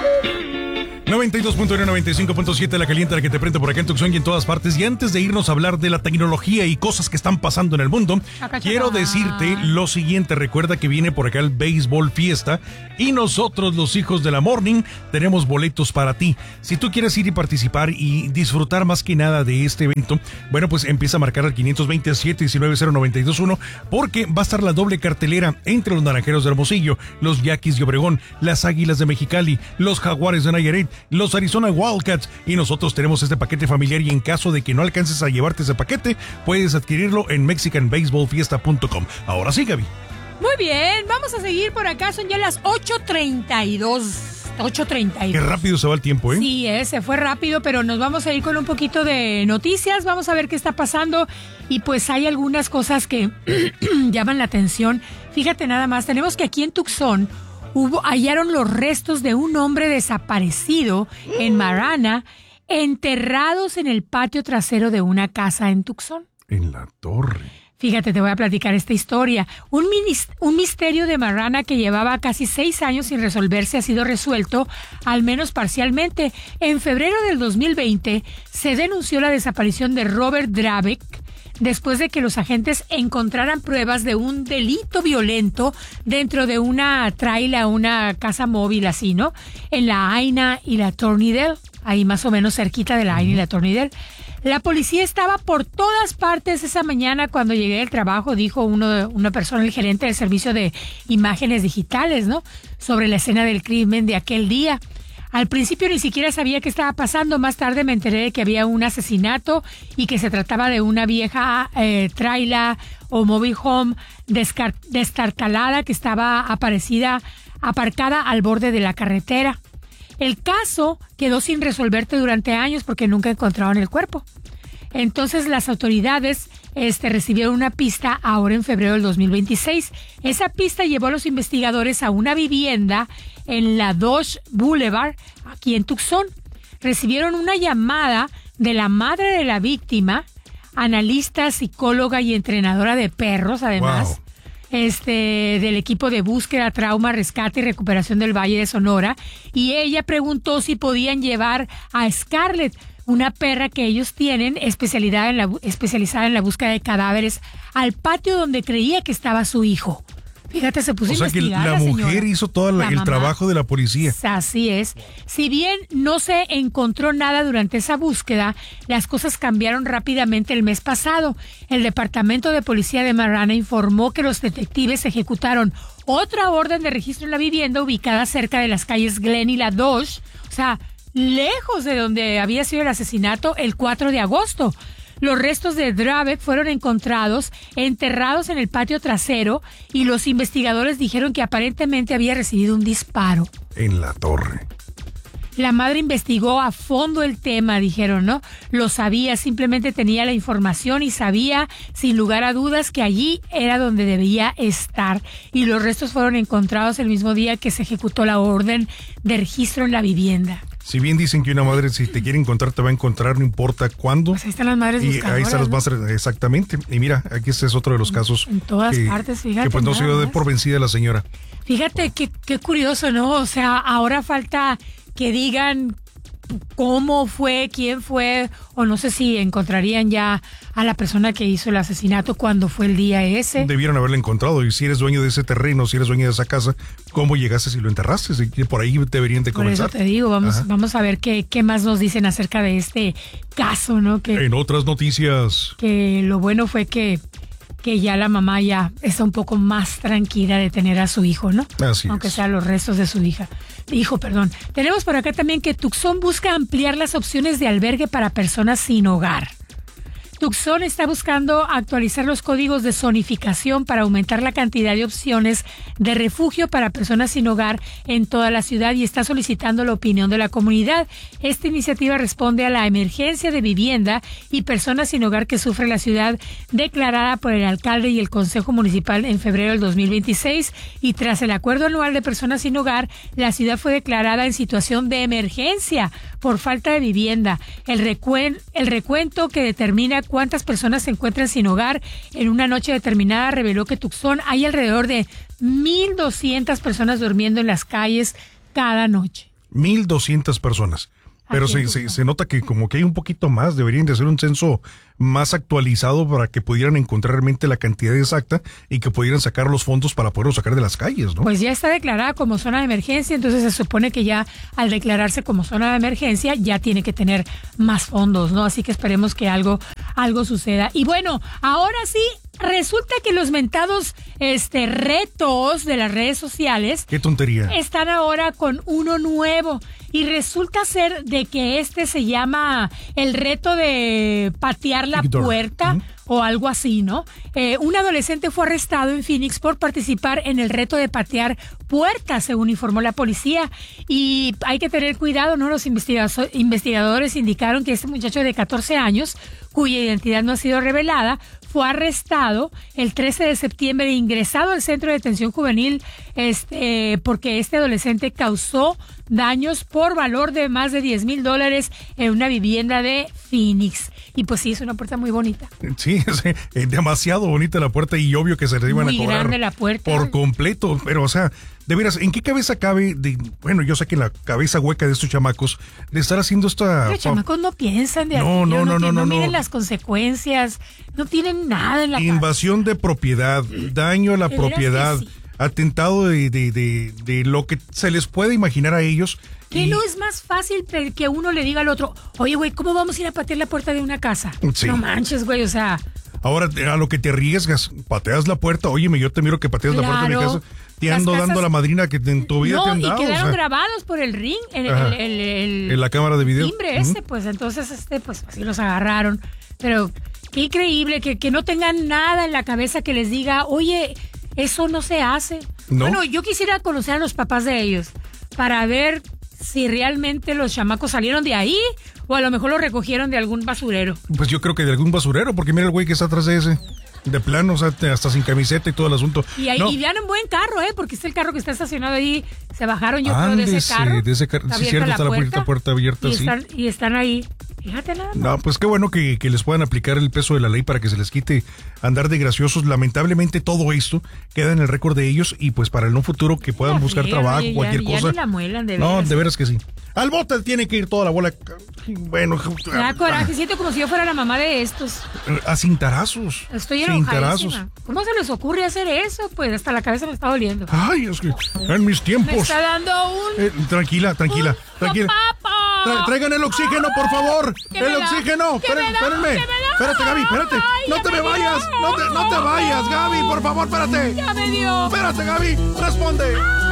92.1, 95.7, la caliente, la que te prende por acá en Tucson y en todas partes. Y antes de irnos a hablar de la tecnología y cosas que están pasando en el mundo, quiero decirte lo siguiente. Recuerda que viene por acá el Béisbol Fiesta y nosotros, los hijos de la Morning, tenemos boletos para ti. Si tú quieres ir y participar y disfrutar más que nada de este evento, bueno, pues empieza a marcar al 527-719-0921 porque va a estar la doble cartelera entre los Naranjeros de Hermosillo, los Yaquis de Obregón, las Águilas de Mexicali, los Jaguares de Nayarit, los Arizona Wildcats, y nosotros tenemos este paquete familiar, y en caso de que no alcances a llevarte ese paquete, puedes adquirirlo en mexicanbaseballfiesta.com. Ahora sí, Gaby. Muy bien, vamos a seguir por acá, son ya las 8:32. 8:32. Qué rápido se va el tiempo, ¿eh? Sí, se fue rápido, pero nos vamos a ir con un poquito de noticias, vamos a ver qué está pasando, y pues hay algunas cosas que llaman la atención. Fíjate nada más, tenemos que aquí en Tucson hallaron los restos de un hombre desaparecido en Marana, enterrados en el patio trasero de una casa en Tucson. En la torre. Fíjate, te voy a platicar esta historia. Un misterio de Marana que llevaba casi 6 años sin resolverse ha sido resuelto, al menos parcialmente. En febrero del 2020 se denunció la desaparición de Robert Drabeck, después de que los agentes encontraran pruebas de un delito violento dentro de una traila, una casa móvil así, ¿no? En la Aina y la Tornidale, ahí más o menos cerquita de la Aina y la Tornidale. La policía estaba por todas partes esa mañana cuando llegué del trabajo, dijo una persona, el gerente del servicio de imágenes digitales, ¿no? Sobre la escena del crimen de aquel día. Al principio ni siquiera sabía qué estaba pasando. Más tarde me enteré de que había un asesinato y que se trataba de una vieja traila o mobile home destartalada que estaba aparcada al borde de la carretera. El caso quedó sin resolverse durante años porque nunca encontraron el cuerpo. Entonces las autoridades recibieron una pista ahora en febrero del 2026. Esa pista llevó a los investigadores a una vivienda en la Dodge Boulevard, aquí en Tucson. Recibieron una llamada de la madre de la víctima, analista, psicóloga y entrenadora de perros, además. Wow. Del equipo de búsqueda, trauma, rescate y recuperación del Valle de Sonora. Y ella preguntó si podían llevar a Scarlett, una perra que ellos tienen especializada en la búsqueda de cadáveres, al patio donde creía que estaba su hijo. Fíjate, se puso a investigar. O sea que la mujer hizo todo el trabajo de la policía. Así es. Si bien no se encontró nada durante esa búsqueda, las cosas cambiaron rápidamente el mes pasado. El Departamento de Policía de Marana informó que los detectives ejecutaron otra orden de registro en la vivienda ubicada cerca de las calles Glen y la Dodge, o sea, lejos de donde había sido el asesinato, el 4 de agosto. Los restos de Drabeck fueron encontrados enterrados en el patio trasero y los investigadores dijeron que aparentemente había recibido un disparo. En la torre. La madre investigó a fondo el tema, dijeron, ¿no? Lo sabía, simplemente tenía la información y sabía, sin lugar a dudas, que allí era donde debía estar. Y los restos fueron encontrados el mismo día que se ejecutó la orden de registro en la vivienda. Si bien dicen que una madre, si te quiere encontrar, te va a encontrar, no importa cuándo. Pues ahí están las madres buscadoras. Y ahí están las madres, ¿no? Exactamente. Y mira, aquí este es otro de los casos. En todas partes, fíjate. Que pues no se dio por vencida la señora. Fíjate qué curioso, ¿no? O sea, ahora falta que digan cómo fue, quién fue, o no sé si encontrarían ya a la persona que hizo el asesinato cuando fue el día ese. Debieron haberlo encontrado, y si eres dueño de ese terreno, si eres dueño de esa casa, ¿cómo llegaste si lo enterraste? Si por ahí deberían de comenzar. Por eso te digo, vamos a ver qué más nos dicen acerca de este caso, ¿no? En otras noticias. Que lo bueno fue que ya la mamá ya está un poco más tranquila de tener a su hijo, ¿no? Así aunque es. sean los restos de su hijo. Tenemos por acá también que Tucson busca ampliar las opciones de albergue para personas sin hogar. Tucson está buscando actualizar los códigos de zonificación para aumentar la cantidad de opciones de refugio para personas sin hogar en toda la ciudad y está solicitando la opinión de la comunidad. Esta iniciativa responde a la emergencia de vivienda y personas sin hogar que sufre la ciudad, declarada por el alcalde y el Consejo Municipal en febrero del 2026, y tras el acuerdo anual de personas sin hogar, la ciudad fue declarada en situación de emergencia por falta de vivienda. El recuento que determina cuántas personas se encuentran sin hogar en una noche determinada reveló que Tucson hay alrededor de 1,200 personas durmiendo en las calles cada noche. 1,200 personas. Pero se nota que como que hay un poquito más, deberían de hacer un censo más actualizado para que pudieran encontrar realmente la cantidad exacta y que pudieran sacar los fondos para poderlos sacar de las calles, ¿no? Pues ya está declarada como zona de emergencia, entonces se supone que ya al declararse como zona de emergencia ya tiene que tener más fondos, ¿no? Así que esperemos que algo suceda. Y bueno, ahora sí, resulta que los mentados retos de las redes sociales... ¡Qué tontería! Están ahora con uno nuevo. Y resulta ser de que se llama el reto de patear la puerta o algo así, ¿no? Un adolescente fue arrestado en Phoenix por participar en el reto de patear puertas, según informó la policía. Y hay que tener cuidado, ¿no? Los investigadores indicaron que este muchacho de 14 años, cuya identidad no ha sido revelada, fue arrestado el 13 de septiembre e ingresado al centro de detención juvenil porque este adolescente causó daños por valor de más de $10,000 en una vivienda de Phoenix. Y pues sí, es una puerta muy bonita. Sí, es demasiado bonita la puerta y obvio que se le iban a cobrar. Muy grande la puerta. Por completo, pero o sea, de veras, ¿en qué cabeza cabe? Bueno, yo sé que en la cabeza hueca de estos chamacos de estar haciendo esta... Los chamacos no piensan de no miren las consecuencias, no tienen nada en la invasión de propiedad, daño a la propiedad, atentado de lo que se les puede imaginar a ellos. ¿Qué no es más fácil que uno le diga al otro, oye, güey, ¿cómo vamos a ir a patear la puerta de una casa? Sí. No manches, güey, o sea... Ahora, a lo que te arriesgas, pateas la puerta, óyeme, yo te miro que pateas la puerta de mi casa, te ando dando la madrina que en tu vida te han dado. Y quedaron grabados por el ring, en la cámara de video. Timbre pues entonces, pues así los agarraron. Pero qué increíble que no tengan nada en la cabeza que les diga, oye, eso no se hace. ¿No? Bueno, yo quisiera conocer a los papás de ellos para ver si realmente los chamacos salieron de ahí o a lo mejor los recogieron de algún basurero. Pues yo creo que de algún basurero, porque mira el güey que está atrás de ese. De plano, o sea, hasta sin camiseta y todo el asunto. Y van en buen carro, porque es el carro que está estacionado ahí. Se bajaron, yo creo, de ese carro. Sí, cierto, está la puerta abierta, sí. Y están ahí. Fíjate nada más. No, pues qué bueno que les puedan aplicar el peso de la ley para que se les quite andar de graciosos. Lamentablemente todo esto queda en el récord de ellos y pues para el no futuro que puedan buscar trabajo, cualquier cosa. La muelan, no, de veras que sí. Al bote tiene que ir toda la bola. Bueno. Me da coraje, siento como si yo fuera la mamá de estos. A cintarazos. Estoy enojadísima. ¿Cómo se les ocurre hacer eso? Pues hasta la cabeza me está doliendo. Ay, es que en mis tiempos. Me está dando un... Tranquila. Traigan el oxígeno, por favor. El oxígeno. Espérenme. Espérate, Gaby, espérate. No te me vayas. No te vayas, Gaby, por favor, espérate. Ya me dio. Espérate, Gaby. Responde.